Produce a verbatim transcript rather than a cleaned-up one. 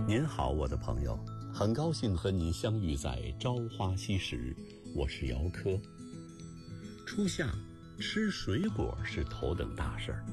您好，我的朋友，很高兴和您相遇在朝花夕拾，我是姚科。初夏吃水果是头等大事儿，